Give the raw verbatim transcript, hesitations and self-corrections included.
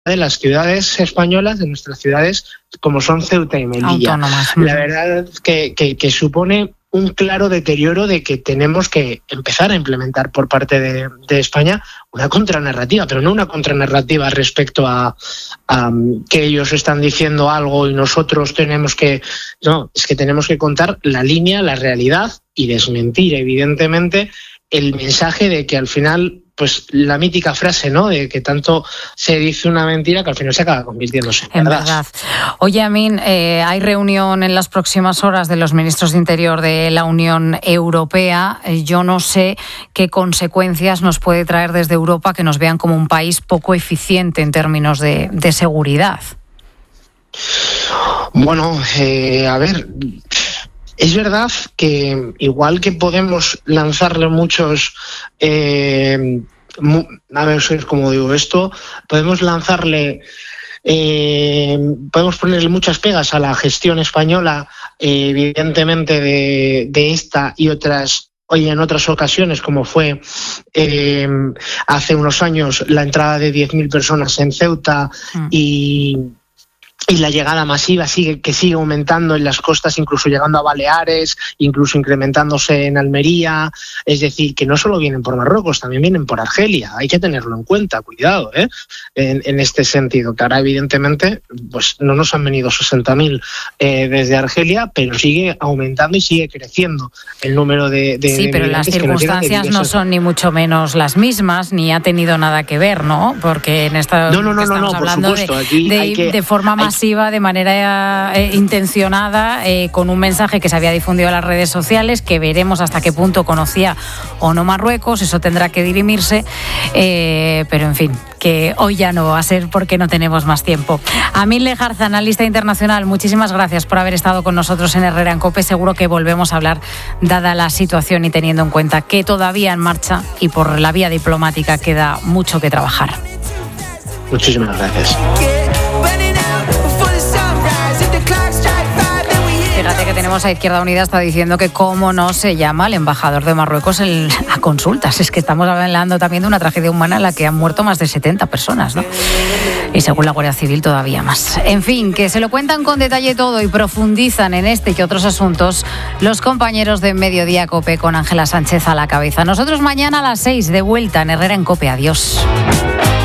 de las ciudades españolas, de nuestras ciudades, como son Ceuta y Melilla. Autónomas. La verdad que, que, que supone un claro deterioro de que tenemos que empezar a implementar por parte de, de España una contranarrativa, pero no una contranarrativa respecto a, a que ellos están diciendo algo y nosotros tenemos que... No, es que tenemos que contar la línea, la realidad y desmentir, evidentemente, el mensaje de que al final, pues la mítica frase, ¿no?, de que tanto se dice una mentira que al final se acaba convirtiéndose en, en verdad. verdad. Oye, Amin, eh, hay reunión en las próximas horas de los ministros de Interior de la Unión Europea. Eh, yo no sé qué consecuencias nos puede traer desde Europa que nos vean como un país poco eficiente en términos de, de seguridad. Bueno, eh, a ver... Es verdad que igual que podemos lanzarle muchos, eh, mu- a ver cómo digo esto, podemos lanzarle, eh, podemos ponerle muchas pegas a la gestión española, eh, evidentemente de, de esta y otras. Hoy en otras ocasiones, como fue eh, hace unos años la entrada de diez mil personas en Ceuta mm. y... y la llegada masiva sigue que sigue aumentando en las costas, incluso llegando a Baleares, incluso incrementándose en Almería. Es decir, que no solo vienen por Marruecos, también vienen por Argelia. Hay que tenerlo en cuenta, cuidado, ¿eh? en, en este sentido, que ahora evidentemente pues no nos han venido sesenta mil eh, desde Argelia, pero sigue aumentando y sigue creciendo el número de... de sí, pero las circunstancias no son ni mucho menos las mismas, ni ha tenido nada que ver, ¿no? Porque en esta no, no, no, estamos no, no, hablando por supuesto, de, aquí de, hay que, de forma más de manera eh, intencionada, eh, con un mensaje que se había difundido en las redes sociales, que veremos hasta qué punto conocía o no Marruecos, eso tendrá que dirimirse, eh, pero en fin, que hoy ya no va a ser porque no tenemos más tiempo. Amin Lejarza, analista internacional, muchísimas gracias por haber estado con nosotros en Herrera en COPE. Seguro que volvemos a hablar, dada la situación y teniendo en cuenta que todavía en marcha y por la vía diplomática queda mucho que trabajar. Muchísimas gracias. Fíjate que tenemos a Izquierda Unida, está diciendo que cómo no se llama el embajador de Marruecos el, a consultas. Es que estamos hablando también de una tragedia humana en la que han muerto más de setenta personas, ¿no? Y según la Guardia Civil todavía más. En fin, que se lo cuentan con detalle todo y profundizan en este y otros asuntos los compañeros de Mediodía COPE con Ángela Sánchez a la cabeza. Nosotros mañana a las seis de vuelta en Herrera en COPE. Adiós.